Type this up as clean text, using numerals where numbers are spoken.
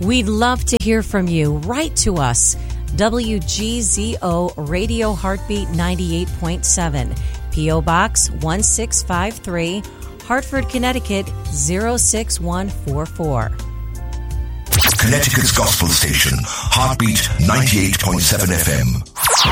We'd love to hear from you. Write to us. WGZO Radio Heartbeat 98.7, P.O. Box 1653, Hartford, Connecticut 06144. Connecticut's gospel station, Heartbeat 98.7 FM.